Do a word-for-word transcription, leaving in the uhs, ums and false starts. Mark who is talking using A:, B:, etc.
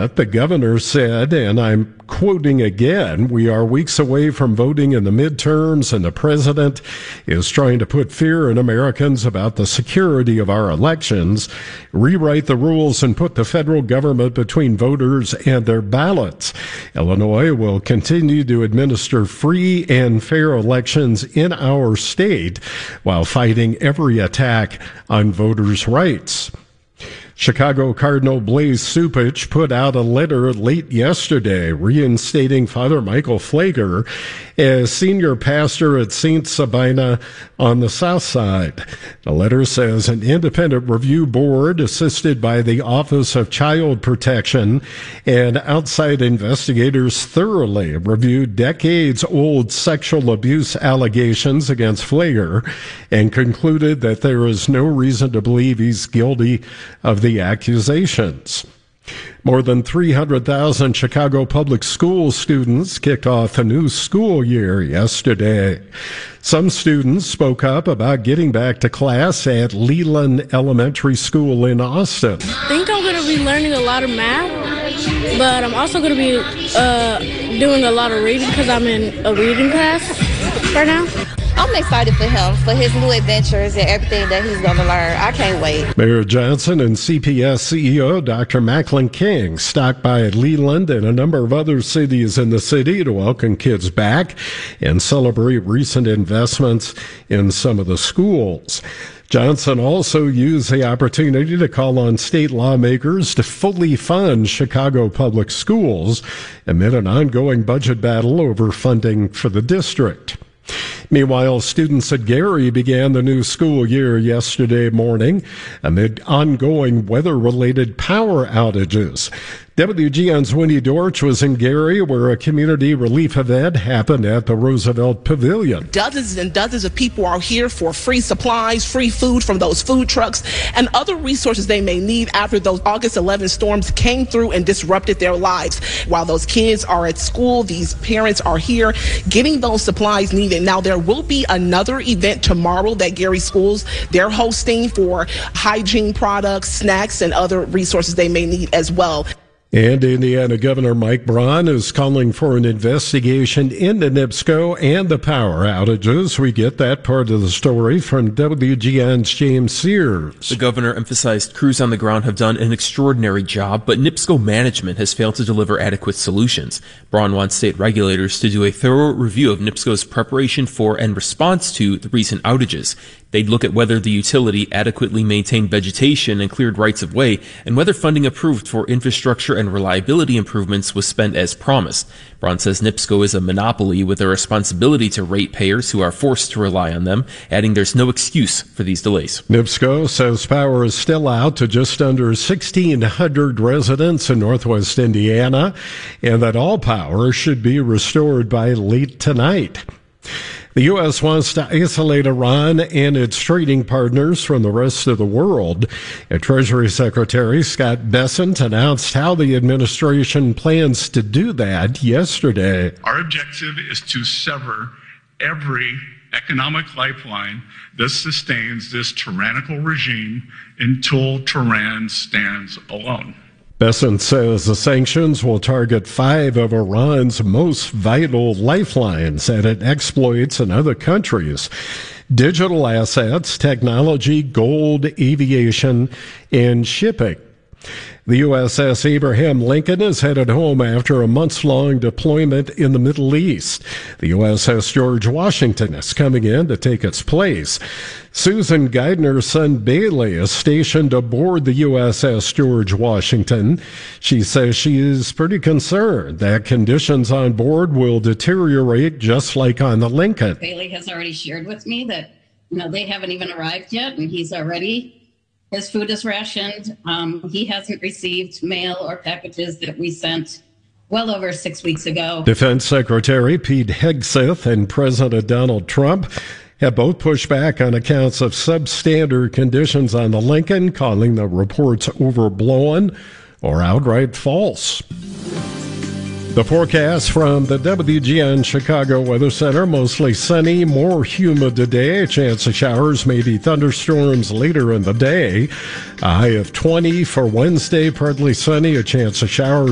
A: But the governor said, and I'm quoting again, "We are weeks away from voting in the midterms, and the president is trying to put fear in Americans about the security of our elections, rewrite the rules, and put the federal government between voters and their ballots. Illinois will continue to administer free and fair elections in our state while fighting every attack on voters' rights." Chicago Cardinal Blaise Cupich put out a letter late yesterday reinstating Father Michael Pfleger as senior pastor at Saint Sabina on the south side. The letter says an independent review board assisted by the Office of Child Protection and outside investigators thoroughly reviewed decades-old sexual abuse allegations against Pfleger and concluded that there is no reason to believe he's guilty of the accusations. More than three hundred thousand Chicago public school students kicked off a new school year yesterday. Some students spoke up about getting back to class at Leland Elementary School in Austin.
B: I think I'm going to be learning a lot of math, but I'm also going to be uh, doing a lot of reading because I'm in a reading class right now.
C: I'm excited for him, for his new adventures and everything that he's going to learn. I can't wait.
A: Mayor Johnson and C P S C E O Doctor Macklin King stopped by at Leland and a number of other cities in the city to welcome kids back and celebrate recent investments in some of the schools. Johnson also used the opportunity to call on state lawmakers to fully fund Chicago public schools amid an ongoing budget battle over funding for the district. Meanwhile, students at Gary began the new school year yesterday morning amid ongoing weather-related power outages. W G N's Winnie Dorch was in Gary, where a community relief event happened at the Roosevelt Pavilion.
D: Dozens and dozens of people are here for free supplies, free food from those food trucks, and other resources they may need after those August eleventh storms came through and disrupted their lives. While those kids are at school, these parents are here getting those supplies needed. Now, there will be another event tomorrow that Gary Schools, they're hosting for hygiene products, snacks, and other resources they may need as well.
A: And Indiana Governor Mike Braun is calling for an investigation into NIPSCO and the power outages. We get that part of the story from W G N's James Sears.
E: The governor emphasized crews on the ground have done an extraordinary job, but NIPSCO management has failed to deliver adequate solutions. Braun wants state regulators to do a thorough review of NIPSCO's preparation for and response to the recent outages. They'd look at whether the utility adequately maintained vegetation and cleared rights of way, and whether funding approved for infrastructure and reliability improvements was spent as promised. Braun says NIPSCO is a monopoly with a responsibility to ratepayers who are forced to rely on them, adding there's no excuse for these delays.
A: NIPSCO says power is still out to just under sixteen hundred residents in northwest Indiana, and that all power should be restored by late tonight. The U S wants to isolate Iran and its trading partners from the rest of the world. And Treasury Secretary Scott Bessent announced how the administration plans to do that yesterday.
F: Our objective is to sever every economic lifeline that sustains this tyrannical regime until Tehran stands alone.
A: Bessent says the sanctions will target five of Iran's most vital lifelines that it exploits in other countries: digital assets, technology, gold, aviation, and shipping. The U S S Abraham Lincoln is headed home after a months-long deployment in the Middle East. The U S S George Washington is coming in to take its place. Susan Geithner's son Bailey is stationed aboard the U S S George Washington. She says she is pretty concerned that conditions on board will deteriorate just like on the Lincoln.
G: Bailey has already shared with me that, you know, they haven't even arrived yet, and he's already... His food is rationed. Um, he hasn't received mail or packages that we sent well over six weeks ago.
A: Defense Secretary Pete Hegseth and President Donald Trump have both pushed back on accounts of substandard conditions on the Lincoln, calling the reports overblown or outright false. The forecast from the W G N Chicago Weather Center: mostly sunny, more humid today. A chance of showers, maybe thunderstorms later in the day. A high of twenty for Wednesday, partly sunny, a chance of showers